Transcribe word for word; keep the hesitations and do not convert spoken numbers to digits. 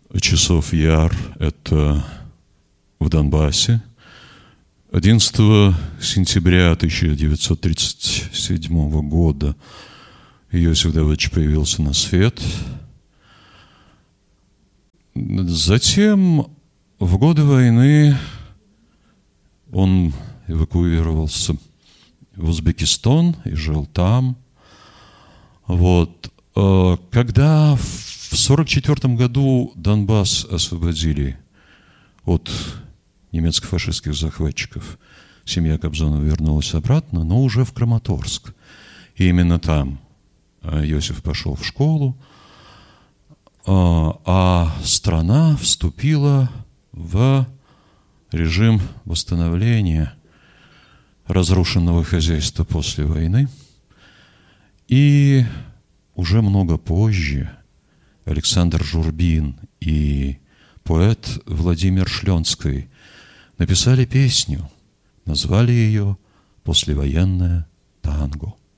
часов Яр – это в Донбассе. одиннадцатого сентября тысяча девятьсот тридцать седьмого года Иосиф Давыдович появился на свет. Затем, в годы войны, он эвакуировался в Узбекистан и жил там. Вот. Когда в сорок четвёртом году Донбасс освободили от немецко-фашистских захватчиков, семья Кобзонова вернулась обратно, но уже в Краматорск. И именно там Иосиф пошел в школу, а страна вступила в режим восстановления разрушенного хозяйства после войны. И уже много позже Александр Журбин и поэт Владимир Шлёнский написали песню, назвали ее «Послевоенное танго».